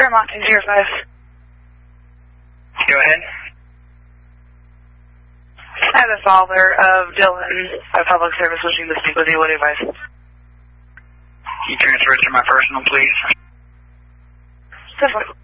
Fairmont 205. Go ahead. I have the father of Dylan of Public Service wishing to speak with you. What advice? Can you transfer it to my personal, please? Definitely.